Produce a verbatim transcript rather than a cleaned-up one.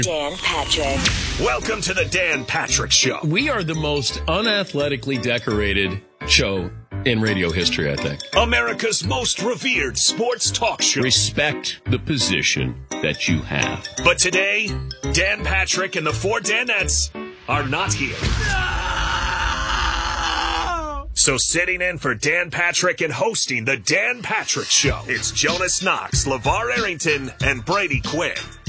Dan Patrick. Welcome to the Dan Patrick Show. We are the most unathletically decorated show in radio history, I think. America's most revered sports talk show. Respect the position that you have. But today, Dan Patrick and the four Danettes are not here. So sitting in for Dan Patrick and hosting the Dan Patrick Show, it's Jonas Knox, LeVar Arrington, and Brady Quinn.